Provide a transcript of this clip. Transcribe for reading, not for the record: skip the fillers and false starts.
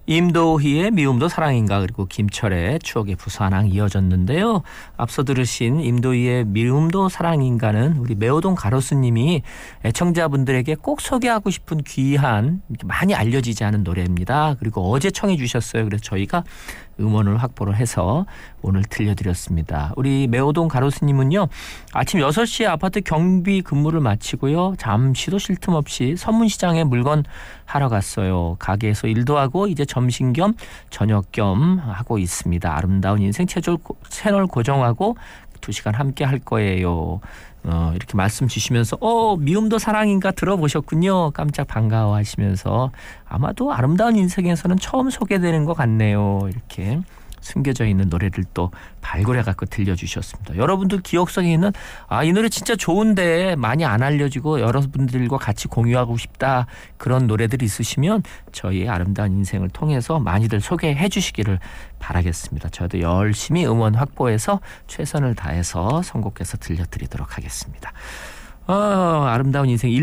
임도희의 미움도 사랑인가 그리고 김철의 추억의 부산항 이어졌는데요. 앞서 들으신 임도희의 미움도 사랑인가는 우리 매호동 가로수님이 애청자분들에게 꼭 소개하고 싶은 귀한 많이 알려지지 않은 노래입니다. 그리고 어제 청해 주셨어요. 그래서 저희가 음원을 확보를 해서 오늘 들려드렸습니다. 우리 매호동 가로수님은요. 아침 6시에 아파트 경비 근무를 마치고요. 잠시도 쉴 틈 없이 선문시장에 물건 하러 갔어요. 가게에서 일도 하고 이제 점심 겸 저녁 겸 하고 있습니다. 아름다운 인생 채널 고정하고 2시간 함께 할 거예요. 이렇게 말씀 주시면서 미움도 사랑인가 들어보셨군요. 깜짝 반가워하시면서 아마도 아름다운 인생에서는 처음 소개되는 것 같네요. 이렇게 숨겨져 있는 노래를 또 발굴해 갖고 들려주셨습니다. 여러분들 기억 속에 있는 이 노래 진짜 좋은데 많이 안 알려지고 여러분들과 같이 공유하고 싶다 그런 노래들이 있으시면 저희의 아름다운 인생을 통해서 많이들 소개해 주시기를 바라겠습니다. 저도 열심히 음원 확보해서 최선을 다해서 선곡해서 들려드리도록 하겠습니다. 아름다운 인생